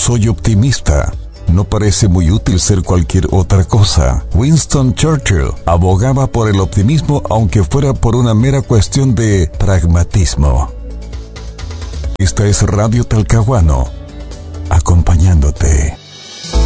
soy optimista. No parece muy útil ser cualquier otra cosa. Winston Churchill abogaba por el optimismo aunque fuera por una mera cuestión de pragmatismo. Esta es Radio Talcahuano, acompañándote.